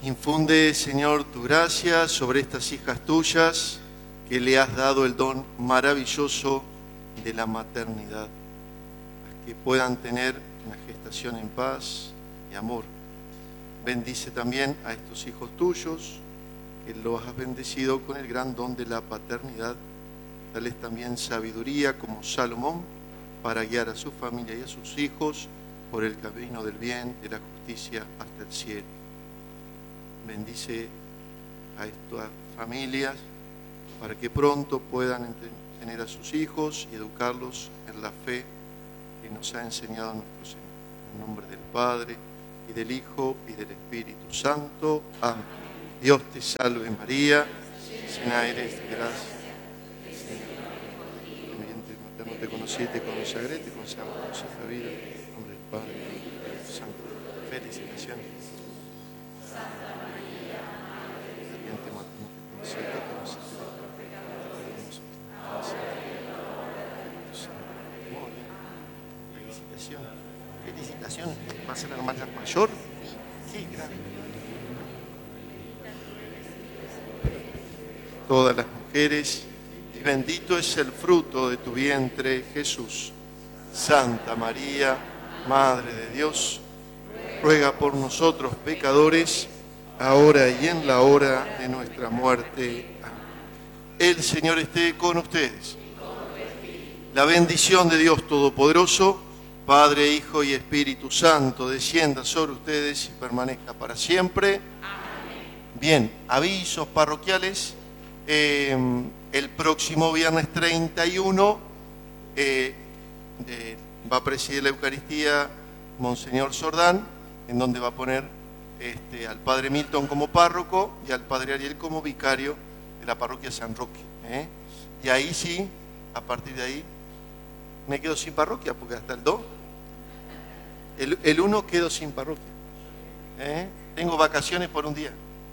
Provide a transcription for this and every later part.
Infunde, Señor, tu gracia sobre estas hijas tuyas, que le has dado el don maravilloso de la maternidad, que puedan tener una gestación en paz y amor. Bendice también a estos hijos tuyos, que los has bendecido con el gran don de la paternidad. Dales también sabiduría como Salomón para guiar a su familia y a sus hijos por el camino del bien, de la justicia hasta el cielo. Bendice a estas familias para que pronto puedan tener a sus hijos y educarlos en la fe que nos ha enseñado nuestro Señor. En nombre del Padre, y del Hijo, y del Espíritu Santo. Amén. Dios te salve María, llena eres de gracia. No te conocí, te consagré, te consagré la vida. En nombre del Padre, y del Espíritu Santo. Felicitaciones. Felicitaciones. ¿Va a ser la hermana mayor? Sí, gracias. Todas las mujeres, y bendito es el fruto de tu vientre, Jesús. Santa María, Madre de Dios, ruega por nosotros pecadores, ahora y en la hora de nuestra muerte. Amén. El Señor esté con ustedes. La bendición de Dios Todopoderoso, Padre, Hijo y Espíritu Santo, descienda sobre ustedes y permanezca para siempre. Amén. Bien, avisos parroquiales. El próximo viernes 31 va a presidir la Eucaristía Monseñor Sordán, en donde va a poner al Padre Milton como párroco y al Padre Ariel como vicario de la parroquia San Roque. Y ahí sí, a partir de ahí, me quedo sin parroquia, porque hasta el 2, el 1 quedo sin parroquia. Tengo vacaciones por un día.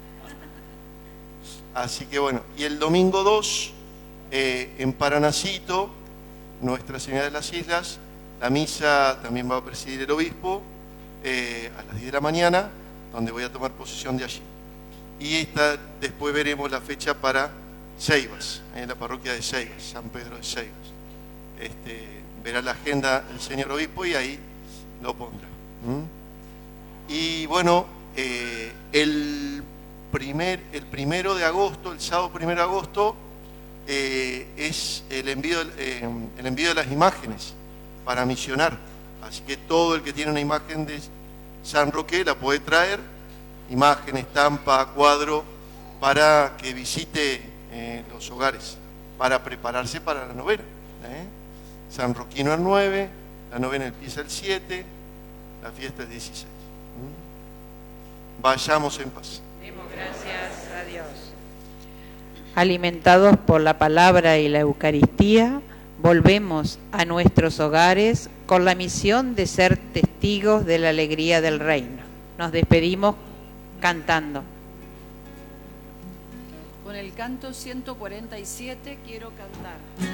Así que bueno, y el domingo 2, en Paranacito, Nuestra Señora de las Islas, la misa también va a presidir el obispo a las 10 de la mañana, donde voy a tomar posesión de allí. Y después veremos la fecha para Ceibas, en la parroquia de Ceibas, San Pedro de Ceibas. Verá la agenda el señor obispo y ahí lo pondrá. Y bueno, el 1 de agosto, el sábado 1 de agosto, es el envío de las imágenes para misionar. Así que todo el que tiene una imagen de San Roque la puede traer, imagen, estampa, cuadro, para que visite los hogares, para prepararse para la novena. San Roquino el 9, la novena empieza el 7, la fiesta el 16. Vayamos en paz. Demos gracias a Dios. Alimentados por la palabra y la Eucaristía, volvemos a nuestros hogares con la misión de ser testigos de la alegría del reino. Nos despedimos cantando. Con el canto 147 quiero cantar.